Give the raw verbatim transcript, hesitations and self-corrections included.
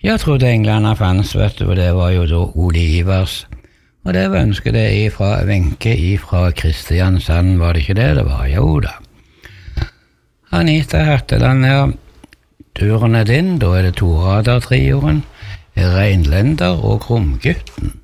Jeg trodde englene fanns, vet du, og det var jo da Olivers. Og det var ønsket det ifra Wenche ifra Kristiansand, var det ikke det det var? Jo da. Anita Herteland, ja. Turen er din, da er det Torader-trioen, Reinlender og Krumgutten.